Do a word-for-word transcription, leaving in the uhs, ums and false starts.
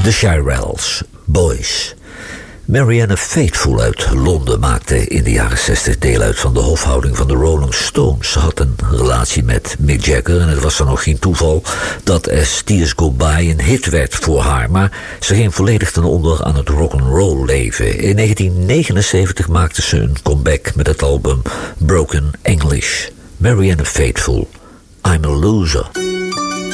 The Shirelles, Boys. Marianne Faithfull uit Londen maakte in de jaren zestig deel uit van de hofhouding van de Rolling Stones. Ze had een relatie met Mick Jagger en het was dan nog geen toeval dat As Tears Go By een hit werd voor haar. Maar ze ging volledig ten onder aan het rock'n'roll leven. In negentien negenenzeventig maakte ze een comeback met het album Broken English. Marianne Faithfull, I'm a Loser.